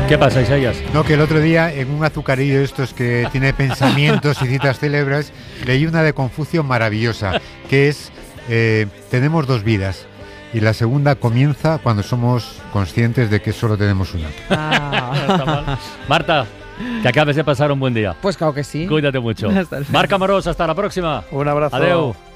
¿Qué pasa, Isaías? No, que el otro día en un azucarillo de estos que tiene pensamientos y citas célebres, leí una de Confucio maravillosa, que es, tenemos dos vidas. Y la segunda comienza cuando somos conscientes de que solo tenemos una. Está mal. Marta, que acabes de pasar un buen día. Pues claro que sí. Cuídate mucho. Marc Amorós, hasta la próxima. Un abrazo. Adeu.